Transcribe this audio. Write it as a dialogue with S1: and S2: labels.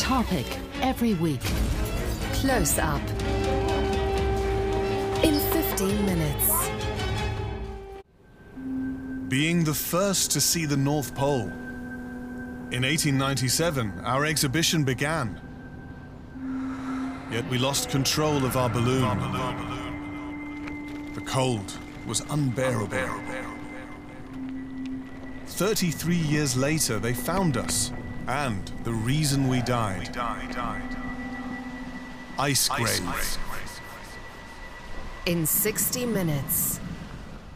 S1: topic every week. Close Up. In 15 minutes.
S2: Being the first to see the North Pole. In 1897, our exhibition began. Yet we lost control of our balloon. The cold was unbearable. 33 years later, they found us, and the reason we died. Ice grave.
S1: In 60 minutes.